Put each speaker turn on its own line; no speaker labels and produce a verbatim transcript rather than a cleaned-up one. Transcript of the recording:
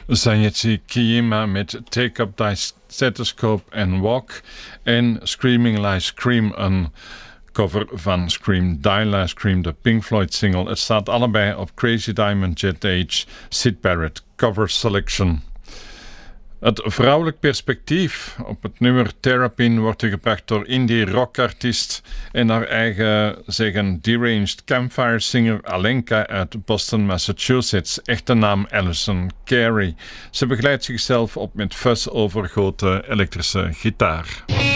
Sanyechi Kiyima met Take Up Thy Stethoscope and Walk en Screaming Like Scream, een cover van Scream Die Like Scream, de Pink Floyd single. Het staat allebei op Crazy Diamond Jet Age Syd Barrett Cover Selection. Het vrouwelijk perspectief op het nummer Terrapin wordt gebracht door indie rockartiest en haar eigen zeggen deranged campfire singer Alenka uit Boston, Massachusetts. Echte naam Alison Carey. Ze begeleidt zichzelf op met fuzz overgoten elektrische gitaar.